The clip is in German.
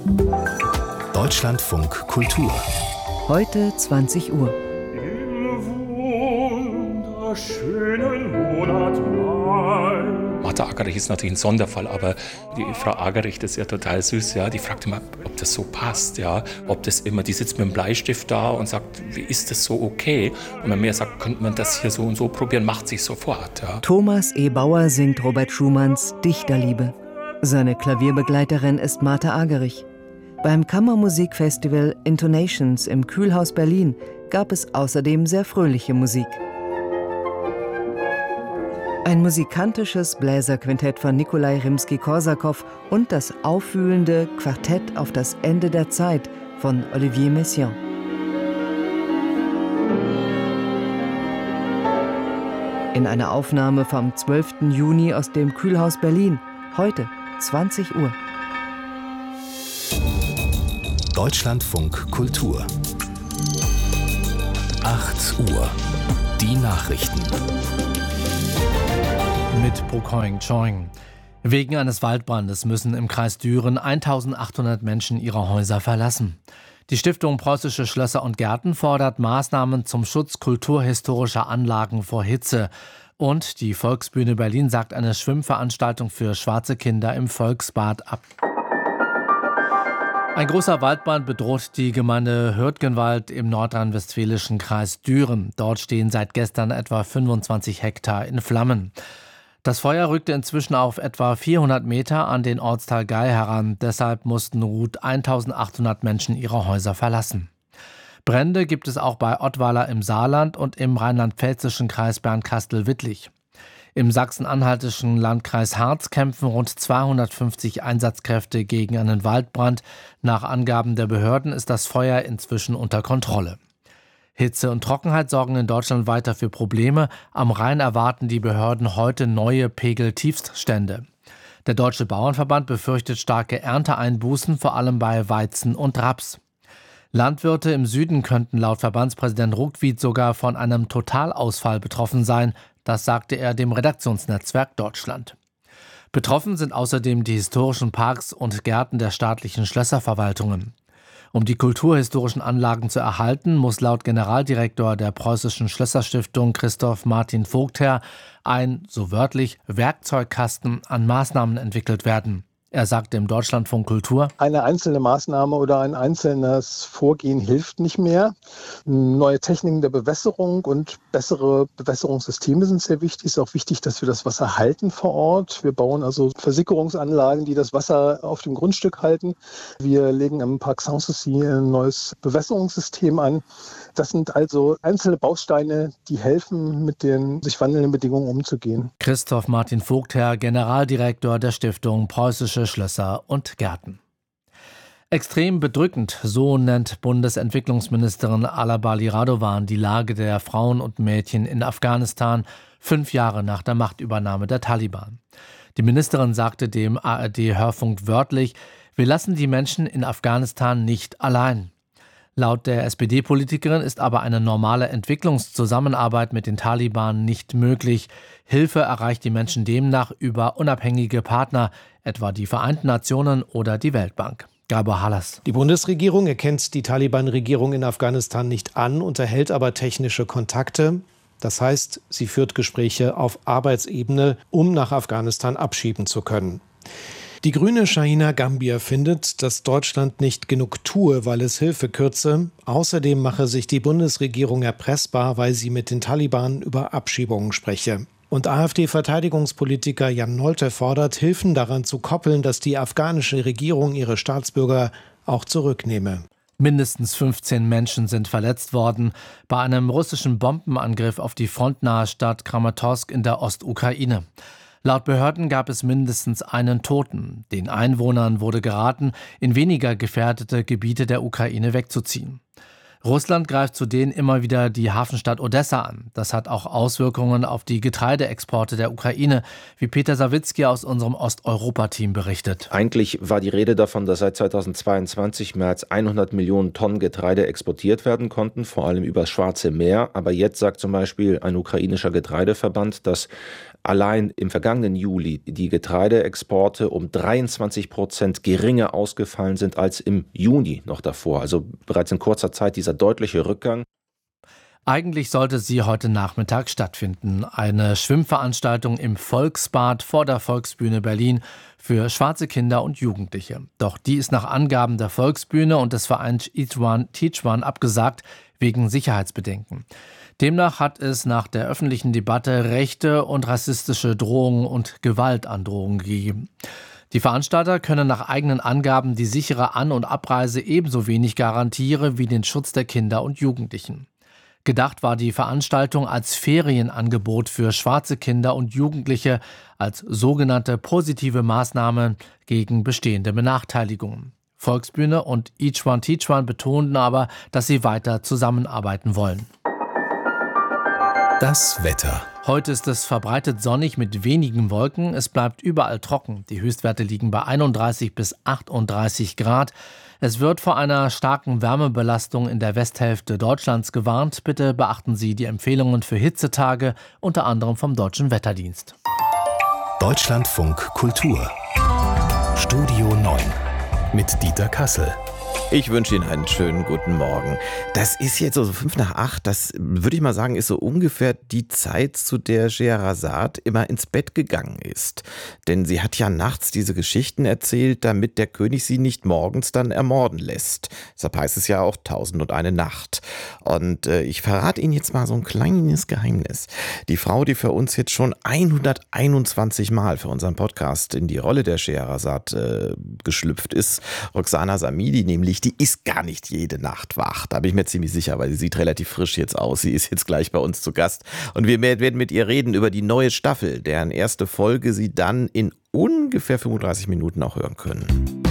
Deutschlandfunk Kultur. Heute 20 Uhr. Im wunderschönen Monat Mai. Martha Agerich ist natürlich ein Sonderfall, aber die Frau Agerich, das ist ja total süß, ja, die fragt immer, ob das so passt, ja, ob das immer, die sitzt mit dem Bleistift da und sagt, wie ist das so okay? Und wenn mir sagt, könnte man das hier so und so probieren, macht sich sofort, ja. Thomas E. Bauer singt Robert Schumanns Dichterliebe. Seine Klavierbegleiterin ist Martha Agerich. Beim Kammermusikfestival Intonations im Kühlhaus Berlin gab es außerdem sehr fröhliche Musik. Ein musikantisches Bläserquintett von Nikolai Rimski-Korsakow und das aufwühlende Quartett auf das Ende der Zeit von Olivier Messiaen. In einer Aufnahme vom 12. Juni aus dem Kühlhaus Berlin, heute 20 Uhr. Deutschlandfunk Kultur. 8 Uhr. Die Nachrichten. Mit Bruchhoing Choing. Wegen eines Waldbrandes müssen im Kreis Düren 1800 Menschen ihre Häuser verlassen. Die Stiftung Preußische Schlösser und Gärten fordert Maßnahmen zum Schutz kulturhistorischer Anlagen vor Hitze. Und die Volksbühne Berlin sagt eine Schwimmveranstaltung für schwarze Kinder im Volksbad ab. Ein großer Waldbrand bedroht die Gemeinde Hürtgenwald im nordrhein-westfälischen Kreis Düren. Dort stehen seit gestern etwa 25 Hektar in Flammen. Das Feuer rückte inzwischen auf etwa 400 Meter an den Ortsteil Gei heran. Deshalb mussten gut 1800 Menschen ihre Häuser verlassen. Brände gibt es auch bei Ottweiler im Saarland und im rheinland-pfälzischen Kreis Bernkastel-Wittlich. Im sachsen-anhaltischen Landkreis Harz kämpfen rund 250 Einsatzkräfte gegen einen Waldbrand. Nach Angaben der Behörden ist das Feuer inzwischen unter Kontrolle. Hitze und Trockenheit sorgen in Deutschland weiter für Probleme. Am Rhein erwarten die Behörden heute neue Pegeltiefststände. Der Deutsche Bauernverband befürchtet starke Ernteeinbußen, vor allem bei Weizen und Raps. Landwirte im Süden könnten laut Verbandspräsident Ruckwied sogar von einem Totalausfall betroffen sein. Das sagte er dem Redaktionsnetzwerk Deutschland. Betroffen sind außerdem die historischen Parks und Gärten der staatlichen Schlösserverwaltungen. Um die kulturhistorischen Anlagen zu erhalten, muss laut Generaldirektor der Preußischen Schlösserstiftung Christoph Martin Vogtherr ein, so wörtlich, Werkzeugkasten an Maßnahmen entwickelt werden. Er sagte im Deutschlandfunk Kultur: Eine einzelne Maßnahme oder ein einzelnes Vorgehen hilft nicht mehr. Neue Techniken der Bewässerung und bessere Bewässerungssysteme sind sehr wichtig. Es ist auch wichtig, dass wir das Wasser halten vor Ort. Wir bauen also Versickerungsanlagen, die das Wasser auf dem Grundstück halten. Wir legen im Park Sanssouci ein neues Bewässerungssystem an. Das sind also einzelne Bausteine, die helfen, mit den sich wandelnden Bedingungen umzugehen. Christoph Martin Vogtherr, Generaldirektor der Stiftung Preußische Schlösser und Gärten. Extrem bedrückend, so nennt Bundesentwicklungsministerin Alabali Radovan die Lage der Frauen und Mädchen in Afghanistan 5 Jahre nach der Machtübernahme der Taliban. Die Ministerin sagte dem ARD-Hörfunk wörtlich: Wir lassen die Menschen in Afghanistan nicht allein. Laut der SPD-Politikerin ist aber eine normale Entwicklungszusammenarbeit mit den Taliban nicht möglich. Hilfe erreicht die Menschen demnach über unabhängige Partner, etwa die Vereinten Nationen oder die Weltbank. Gabor Hallas. Die Bundesregierung erkennt die Taliban-Regierung in Afghanistan nicht an, unterhält aber technische Kontakte. Das heißt, sie führt Gespräche auf Arbeitsebene, um nach Afghanistan abschieben zu können. Die Grüne Shahina Gambier findet, dass Deutschland nicht genug tue, weil es Hilfe kürze. Außerdem mache sich die Bundesregierung erpressbar, weil sie mit den Taliban über Abschiebungen spreche. Und AfD-Verteidigungspolitiker Jan Nolte fordert, Hilfen daran zu koppeln, dass die afghanische Regierung ihre Staatsbürger auch zurücknehme. Mindestens 15 Menschen sind verletzt worden bei einem russischen Bombenangriff auf die frontnahe Stadt Kramatorsk in der Ostukraine. Laut Behörden gab es mindestens einen Toten. Den Einwohnern wurde geraten, in weniger gefährdete Gebiete der Ukraine wegzuziehen. Russland greift zudem immer wieder die Hafenstadt Odessa an. Das hat auch Auswirkungen auf die Getreideexporte der Ukraine, wie Peter Sawicki aus unserem Osteuropa-Team berichtet. Eigentlich war die Rede davon, dass seit 2022 mehr als 100 Millionen Tonnen Getreide exportiert werden konnten, vor allem übers Schwarze Meer. Aber jetzt sagt zum Beispiel ein ukrainischer Getreideverband, dass allein im vergangenen Juli die Getreideexporte um 23% geringer ausgefallen sind als im Juni noch davor. Also bereits in kurzer Zeit dieser deutliche Rückgang. Eigentlich sollte sie heute Nachmittag stattfinden. Eine Schwimmveranstaltung im Volksbad vor der Volksbühne Berlin für schwarze Kinder und Jugendliche. Doch die ist nach Angaben der Volksbühne und des Vereins Eat One Teach One abgesagt, wegen Sicherheitsbedenken. Demnach hat es nach der öffentlichen Debatte rechte und rassistische Drohungen und Gewaltandrohungen gegeben. Die Veranstalter können nach eigenen Angaben die sichere An- und Abreise ebenso wenig garantieren wie den Schutz der Kinder und Jugendlichen. Gedacht war die Veranstaltung als Ferienangebot für schwarze Kinder und Jugendliche, als sogenannte positive Maßnahme gegen bestehende Benachteiligungen. Volksbühne und Each One Teach One betonten aber, dass sie weiter zusammenarbeiten wollen. Das Wetter. Heute ist es verbreitet sonnig mit wenigen Wolken. Es bleibt überall trocken. Die Höchstwerte liegen bei 31 bis 38 Grad. Es wird vor einer starken Wärmebelastung in der Westhälfte Deutschlands gewarnt. Bitte beachten Sie die Empfehlungen für Hitzetage, unter anderem vom Deutschen Wetterdienst. Deutschlandfunk Kultur. Studio 9 mit Dieter Kassel. Ich wünsche Ihnen einen schönen guten Morgen. Das ist jetzt so 7:55, das würde ich mal sagen, ist so ungefähr die Zeit, zu der Scheherazade immer ins Bett gegangen ist. Denn sie hat ja nachts diese Geschichten erzählt, damit der König sie nicht morgens dann ermorden lässt. Deshalb heißt es ja auch 1001 Nacht. Und ich verrate Ihnen jetzt mal so ein kleines Geheimnis. Die Frau, die für uns jetzt schon 121 Mal für unseren Podcast in die Rolle der Scheherazade geschlüpft ist, Roxana Samidi nämlich, die ist gar nicht jede Nacht wach. Da bin ich mir ziemlich sicher, weil sie sieht relativ frisch jetzt aus. Sie ist jetzt gleich bei uns zu Gast. Und wir werden mit ihr reden über die neue Staffel, deren erste Folge Sie dann in ungefähr 35 Minuten auch hören können.